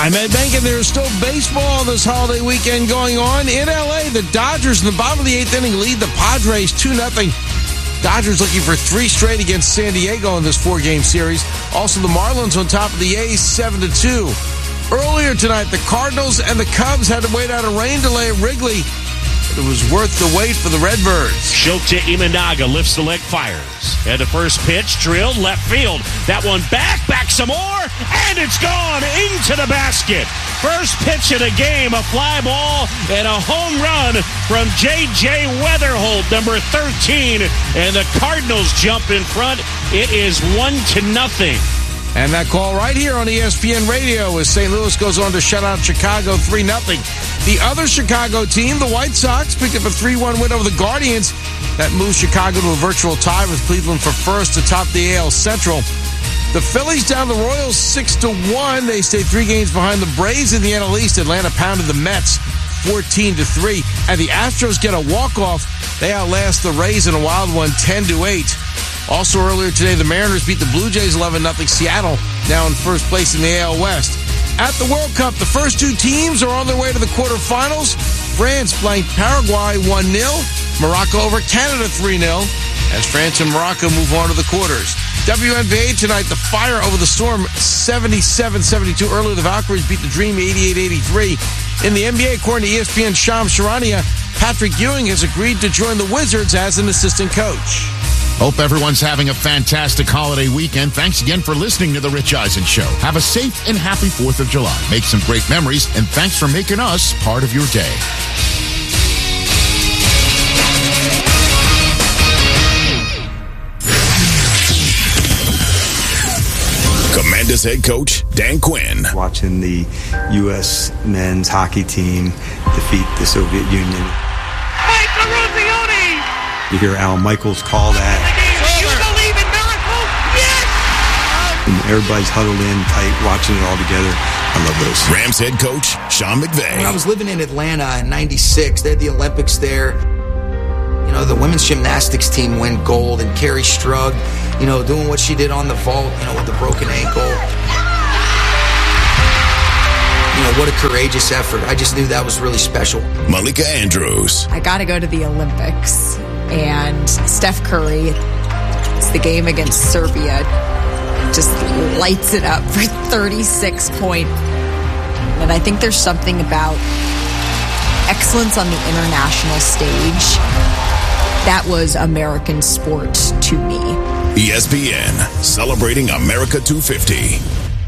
I'm Ed Bank, and there's still baseball this holiday weekend going on. In L.A., the Dodgers in the bottom of the 8th inning lead the Padres 2-0. Dodgers looking for 3 straight against San Diego in this 4-game series. Also, the Marlins on top of the A's 7-2. Earlier tonight, the Cardinals and the Cubs had to wait out a rain delay at Wrigley. But it was worth the wait for the Redbirds. Shota Imanaga lifts the leg, fires. And the first pitch, drilled left field. That one back some more, and it's gone into the basket. First pitch of the game, a fly ball and a home run from J.J. Weatherholt, number 13. And the Cardinals jump in front. It is 1-0. And that call right here on ESPN Radio as St. Louis goes on to shut out Chicago 3-0. The other Chicago team, the White Sox, picked up a 3-1 win over the Guardians. That moves Chicago to a virtual tie with Cleveland for first atop the AL Central. The Phillies down the Royals 6-1. They stay 3 games behind the Braves in the NL East. Atlanta pounded the Mets 14-3. And the Astros get a walk-off. They outlast the Rays in a wild one 10-8. Also earlier today, the Mariners beat the Blue Jays 11-0. Seattle now in first place in the AL West. At the World Cup, the first 2 teams are on their way to the quarterfinals. France blanked Paraguay 1-0. Morocco over Canada 3-0. As France and Morocco move on to the quarters. WNBA tonight, the Fire over the Storm 77-72. Earlier, the Valkyries beat the Dream 88-83. In the NBA, according to ESPN's Shams Charania, Patrick Ewing has agreed to join the Wizards as an assistant coach. Hope everyone's having a fantastic holiday weekend. Thanks again for listening to The Rich Eisen Show. Have a safe and happy 4th of July. Make some great memories, and thanks for making us part of your day. Commanders head coach Dan Quinn. Watching the U.S. men's hockey team defeat the Soviet Union. Hey, Eruzione! You hear Al Michaels call that. You believe in miracles? Yes! And everybody's huddled in tight, watching it all together. I love those. Rams head coach Sean McVay. When I was living in Atlanta in '96, they had the Olympics there. You know, the women's gymnastics team win gold, and Carrie Strug, you know, doing what she did on the vault, you know, with the broken ankle. You know, what a courageous effort. I just knew that was really special. Malika Andrews. I got to go to the Olympics, and Steph Curry, it's the game against Serbia, just lights it up for 36 points. And I think there's something about excellence on the international stage. That was American sport to me. ESPN, celebrating America 250.